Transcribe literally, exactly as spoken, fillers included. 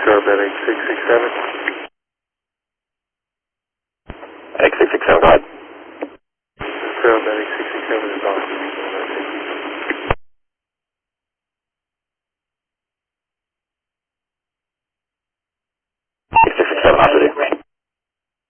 Parametric six six seven. X six six seven, go ahead. Paramedic six six seven is on.